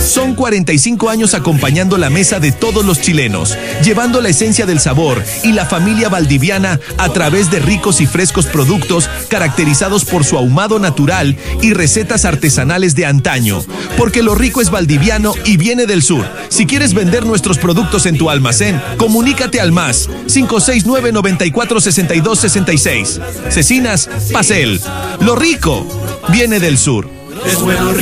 Son 45 años acompañando la mesa de todos los chilenos, llevando la esencia del sabor y la familia valdiviana a través de ricos y frescos productos caracterizados por su ahumado natural y recetas artesanales de antaño. Porque lo rico es valdiviano y viene del sur. Si quieres vender nuestros productos en tu almacén, comunícate al más 569-946266. Cecinas Pacel. Lo rico viene del sur. Es bueno, rico.